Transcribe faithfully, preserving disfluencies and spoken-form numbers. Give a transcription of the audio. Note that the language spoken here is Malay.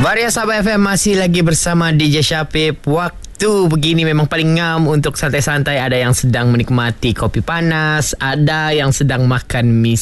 Varia Sabah F M masih lagi bersama D J Syapib. Waktu begini memang paling ngam untuk santai-santai. Ada yang sedang menikmati kopi panas, ada yang sedang makan mi